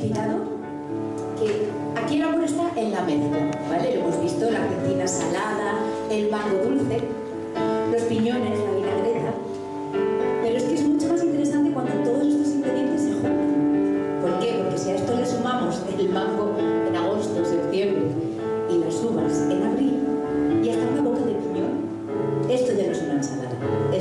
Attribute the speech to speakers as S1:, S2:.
S1: fijado que aquí el amor está en la mezcla, ¿vale? Lo hemos visto, la argentina salada, el mango dulce, los piñones, la vinagreta.